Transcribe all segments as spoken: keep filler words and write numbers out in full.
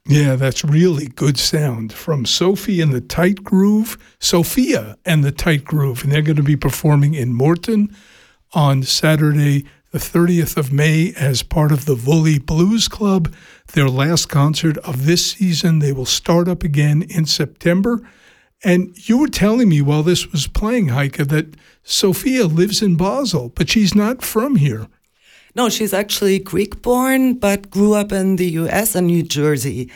Yeah, that's really good sound from Sophie and the Tight Groove, Sophia and the Tight Groove. And they're going to be performing in Morton on Saturday, the thirtieth of May, as part of the Woolley Blues Club. Their last concert of this season. They will start up again in September. And you were telling me while this was playing, Heike, that Sophia lives in Basel, but she's not from here. No, she's actually Greek-born, but grew up in the U S and New Jersey.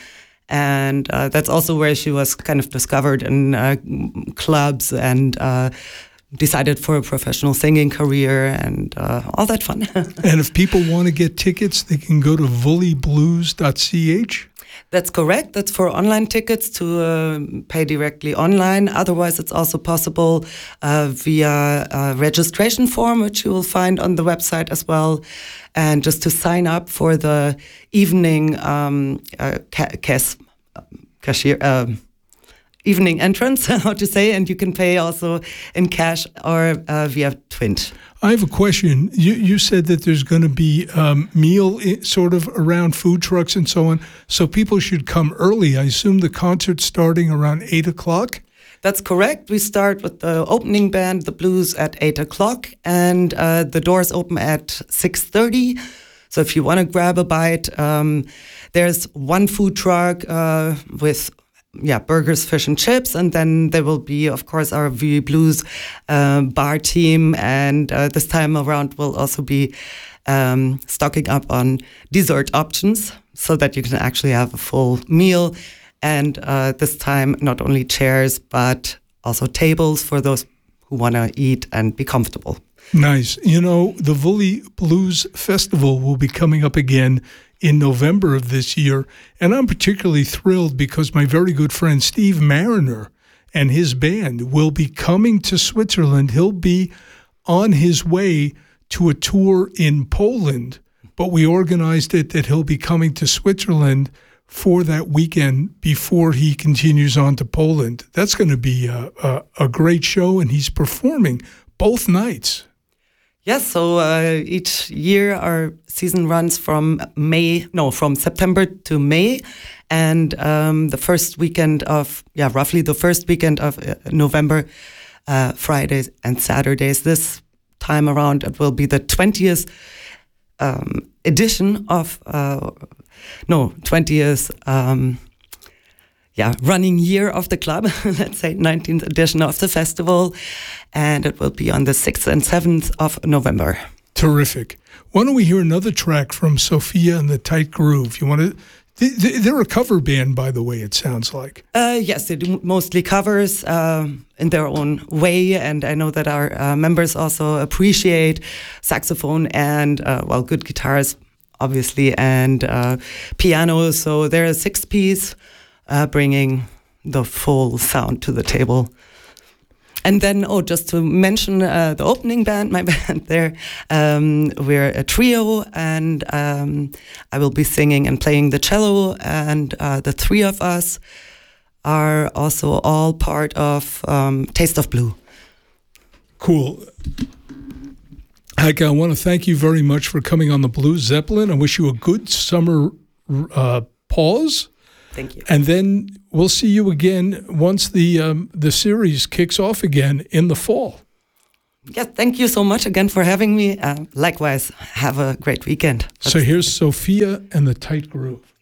And uh, that's also where she was kind of discovered in uh, clubs and uh, decided for a professional singing career and uh, all that fun. And if people want to get tickets, they can go to woolley blues dot c h? That's correct. That's for online tickets to uh, pay directly online. Otherwise, it's also possible uh, via a registration form, which you will find on the website as well. And just to sign up for the evening um, uh, ca- cas- cashier, uh, evening entrance, how to say, and you can pay also in cash or uh, via Twint. I have a question. You you said that there's going to be um, meal I- sort of around food trucks and so on, so people should come early. I assume the concert's starting around eight o'clock? That's correct. We start with the opening band, the blues, at eight o'clock, and uh, the doors open at six thirty. So if you want to grab a bite, um, there's one food truck uh, with yeah, burgers, fish, and chips. And then there will be, of course, our V Blues uh, bar team. And uh, this time around, we'll also be um, stocking up on dessert options so that you can actually have a full meal. And uh, this time, not only chairs, but also tables for those who want to eat and be comfortable. Nice. You know, the Woolley Blues Festival will be coming up again in November of this year, and I'm particularly thrilled because my very good friend Steve Mariner and his band will be coming to Switzerland. He'll be on his way to a tour in Poland, but we organized it that he'll be coming to Switzerland for that weekend before he continues on to Poland. That's going to be a, a, a great show, and he's performing both nights. Yes, so uh, each year our season runs from May, no, from September to May, and um, the first weekend of, yeah, roughly the first weekend of uh, November, uh, Fridays and Saturdays. This time around, it will be the twentieth um, edition of, uh, no, twentieth, um, yeah, running year of the club, let's say nineteenth edition of the festival. And it will be on the sixth and seventh of November. Terrific. Why don't we hear another track from Sophia and the Tight Groove? You want to? They're a cover band, by the way, it sounds like. Uh, yes, they do mostly covers uh, in their own way. And I know that our uh, members also appreciate saxophone and, uh, well, good guitars, obviously, and uh, piano. So they're a six-piece, uh, bringing the full sound to the table. And then, oh, just to mention uh, the opening band, my band there, um, we're a trio, and um, I will be singing and playing the cello, and uh, the three of us are also all part of um, Taste of Blue. Cool. Heike, I want to thank you very much for coming on the Blue Zeppelin. I wish you a good summer uh, pause. Thank you. And then we'll see you again once the um, the series kicks off again in the fall. Yes, thank you so much again for having me. Uh, likewise, have a great weekend. So here's Sophia and the Tight Groove.